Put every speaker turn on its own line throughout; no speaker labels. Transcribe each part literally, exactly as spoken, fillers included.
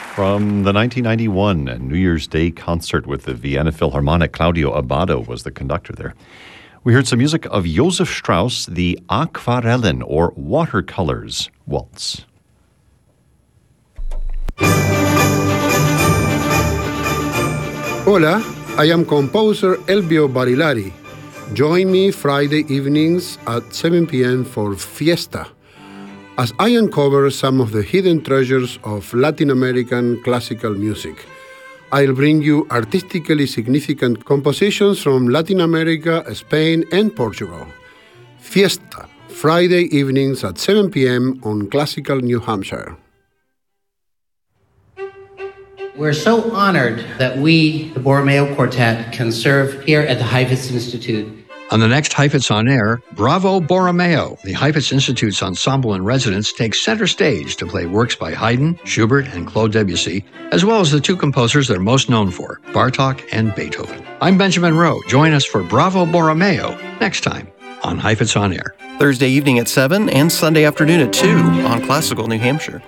From the nineteen ninety-one New Year's Day concert with the Vienna Philharmonic, Claudio Abbado was the conductor there. We heard some music of Josef Strauss, the Aquarellen, or Watercolors Waltz.
Hola, I am composer Elvio Barilari. Join me Friday evenings at seven p.m. for Fiesta, as I uncover some of the hidden treasures of Latin American classical music. I'll bring you artistically significant compositions from Latin America, Spain, and Portugal. Fiesta, Friday evenings at seven p.m. on Classical New Hampshire.
We're so honored that we, the Borromeo Quartet, can serve here at the Heifetz Institute.
On the next Heifetz On Air, Bravo Borromeo, the Heifetz Institute's ensemble in residence, takes center stage to play works by Haydn, Schubert, and Claude Debussy, as well as the two composers they're most known for, Bartók and Beethoven. I'm Benjamin Rowe. Join us for Bravo Borromeo next time on Heifetz On Air.
Thursday evening at seven and Sunday afternoon at two on Classical New Hampshire.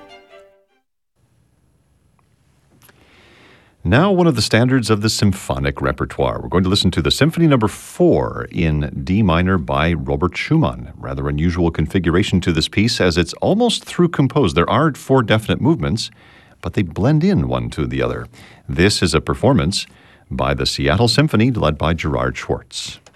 Now, one of the standards of the symphonic repertoire. We're going to listen to the Symphony Number Four in D minor by Robert Schumann. Rather unusual configuration to this piece, as it's almost through composed. There are four definite movements, but they blend in one to the other. This is a performance by the Seattle Symphony, led by Gerard Schwartz.